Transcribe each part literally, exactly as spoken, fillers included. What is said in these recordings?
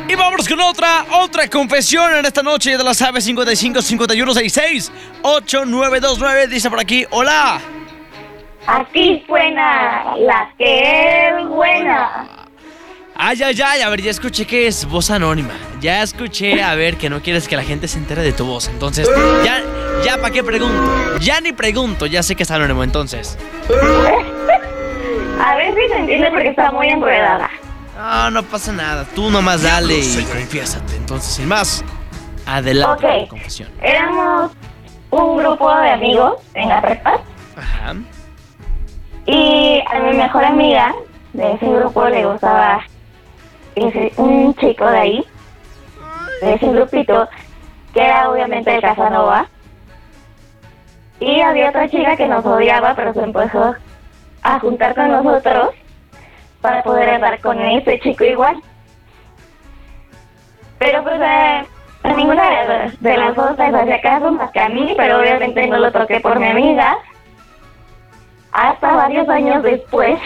Y vamos con otra, otra confesión en esta noche. Ya te la sabes, cincuenta y cinco, cincuenta y uno, sesenta y seis, ochenta y nueve veintinueve. Dice por aquí, hola. Aquí suena la que es buena. Ay, ay, ay, a ver, ya escuché que es voz anónima. Ya escuché, a ver, que no quieres que la gente se entere de tu voz. Entonces, ya, ya, ¿para qué pregunto? Ya ni pregunto, ya sé que es anónimo, entonces. A ver si se entiende porque está muy enredada. No, no pasa nada. Tú nomás dale y confiésate. Entonces, sin más, adelante Ok. con tu confesión. Éramos un grupo de amigos en la prepa. Ajá. Y a mi mejor amiga de ese grupo le gustaba ese, un chico de ahí, de ese grupito, que era obviamente el Casanova. Y había otra chica que nos odiaba, pero se empezó a juntar con nosotros para poder andar con ese chico igual. Pero pues eh, a ninguna de, de las dos les hacía caso más que a mí, pero obviamente no lo toqué por mi amiga. Hasta varios años después,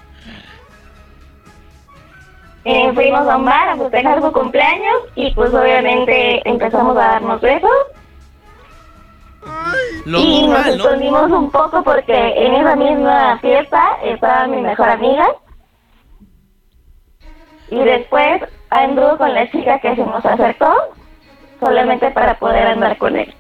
eh, fuimos a un bar a festejar su cumpleaños y pues obviamente empezamos a darnos besos. Lo y normal, nos ¿no? escondimos un poco porque en esa misma fiesta estaba mi mejor amiga. Y después anduvo con la chica que se nos acercó solamente para poder andar con él.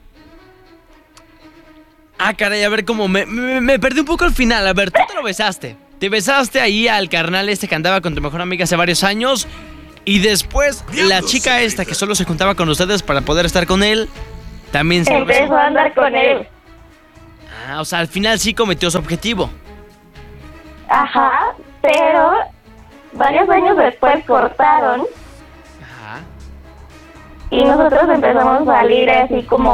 Ah, caray, a ver, cómo me, me, me perdí un poco al final. A ver, tú te lo besaste. Te besaste ahí al carnal este que andaba con tu mejor amiga hace varios años. Y después, la chica esta que solo se juntaba con ustedes para poder estar con él, también se lo besó. Empezó a andar con él. Ah, o sea, al final sí cometió su objetivo. Ajá, pero varios años después cortaron Ajá. y nosotros empezamos a salir así como